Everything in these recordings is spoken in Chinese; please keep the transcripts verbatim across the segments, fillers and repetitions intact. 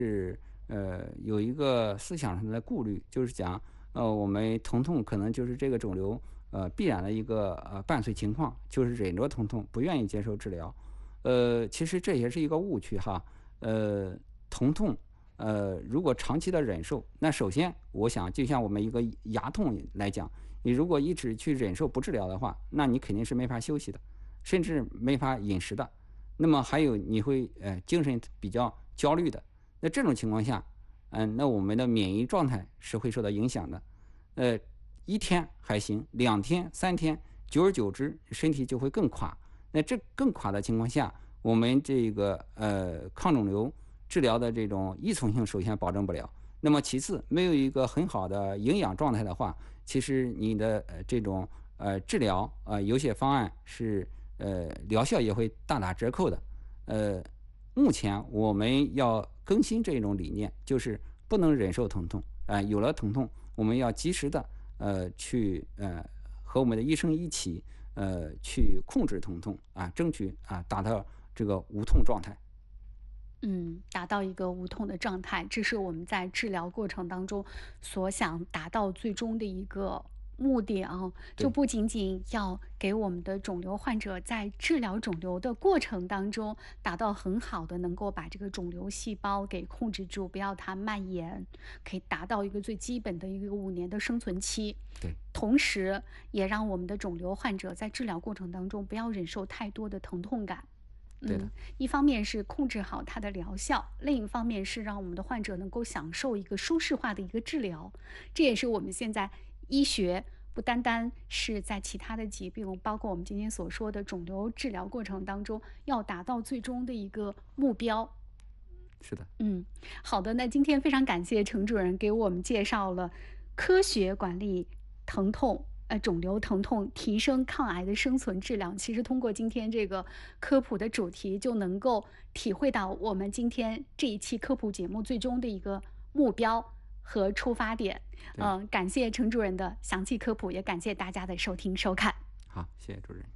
是呃有一个思想上的顾虑，就是讲呃我们疼痛可能就是这个肿瘤呃必然的一个呃伴随情况，就是忍着疼痛不愿意接受治疗。呃，其实这也是一个误区哈。呃，疼痛呃如果长期的忍受，那首先我想就像我们一个牙痛来讲，你如果一直去忍受不治疗的话，那你肯定是没法休息的，甚至没法饮食的。那么还有你会呃精神比较焦虑的。那这种情况下，嗯、那我们的免疫状态是会受到影响的。呃，一天还行，两天、三天，久而久之，身体就会更垮。那这更垮的情况下，我们这个呃抗肿瘤治疗的这种依从性首先保证不了。那么其次，没有一个很好的营养状态的话，其实你的呃这种呃治疗呃有些方案是呃疗效也会大打折扣的。呃，目前我们要更新这种理念，就是不能忍受疼痛啊、呃有了疼痛，我们要及时的呃去呃和我们的医生一起呃去控制疼痛啊，争取啊达到这个无痛状态。 嗯，达到一个无痛的状态，这是我们在治疗过程当中所想达到最终的一个目的啊。就对。 不仅仅要给我们的肿瘤患者在治疗肿瘤的过程当中达到很好的能够把这个肿瘤细胞给控制住，不要它蔓延，可以达到一个最基本的一个五年的生存期。 对。 同时也让我们的肿瘤患者在治疗过程当中不要忍受太多的疼痛感。 对的。 嗯，一方面是控制好它的疗效，另一方面是让我们的患者能够享受一个舒适化的一个治疗。这也是我们现在医学不单单是在其他的疾病，包括我们今天所说的肿瘤治疗过程当中要达到最终的一个目标。 是的。 嗯，好的，那今天非常感谢程主任给我们介绍了科学管理疼痛，呃，肿瘤疼痛，提升抗癌的生存质量。其实通过今天这个科普的主题，就能够体会到我们今天这一期科普节目最终的一个目标和出发点。 对。 嗯、感谢程主任的详细科普，也感谢大家的收听收看。 好，谢谢主任。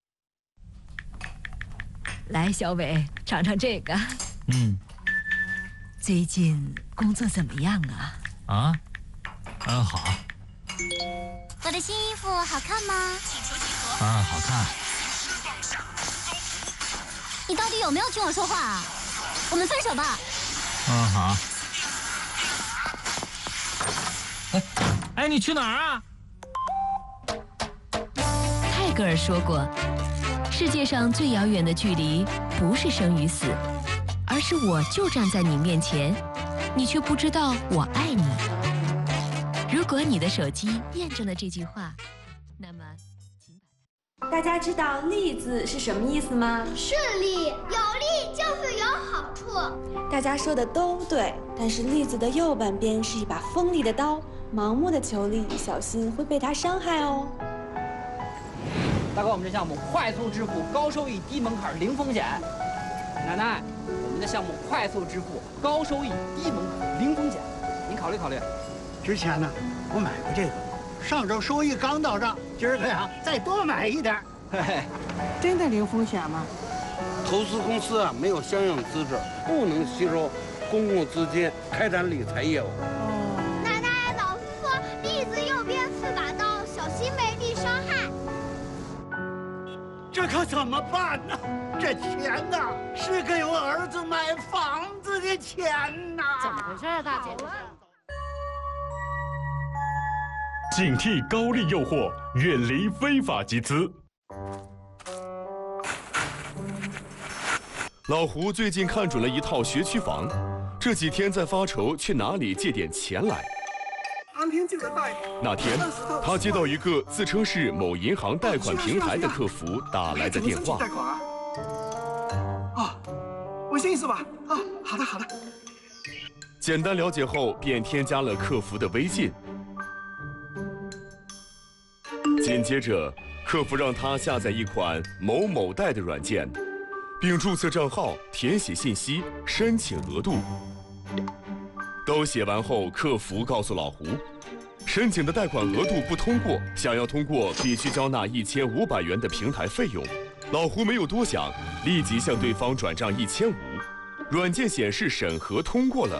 来，小伟，尝尝这个。 嗯， 最近工作怎么样啊？ 啊，嗯，好， 我的新衣服好看吗？ 啊，好看。 你到底有没有听我说话啊？我们分手吧。 嗯，好。哎，哎，你去哪儿啊？ 泰戈尔说过，世界上最遥远的距离不是生与死，而是我就站在你面前，你却不知道我爱你。如果你的手机验证了这句话，那么请把它。 大家知道“利”字是什么意思吗？ 顺利，有利就是有好处。 大家说的都对，但是“利”字的右半边是一把锋利的刀，盲目的求利，小心会被它伤害哦。 大哥，我们这项目快速支付，高收益，低门槛，零风险。奶奶，我们的项目快速支付，高收益，低门槛，零风险，您考虑考虑。 之前呢，我买过这个，上周收益刚到账，今儿个呀再多买一点。 嘿嘿， 真的零风险吗？ 投资公司啊没有相应资质，不能吸收公共资金开展理财业务。 奶奶，老师说利字右边是把刀，小心被利伤害。 这可怎么办呢？这钱呐，是给我儿子买房子的钱呐！ 怎么回事啊，大姐？ 警惕高利诱惑，远离非法集资。老胡最近看准了一套学区房，这几天在发愁去哪里借点钱来。那天，他接到一个自称是某银行贷款平台的客服打来的电话。 贷款啊？啊，微信是吧？啊，好的好的。 简单了解后，便添加了客服的微信。紧接着，客服让他下载一款某某贷的软件，并注册账号、填写信息、申请额度。都写完后，客服告诉老胡，申请的贷款额度不通过，想要通过必须交纳一千五百元的平台费用。老胡没有多想，立即向对方转账一千五。软件显示审核通过了，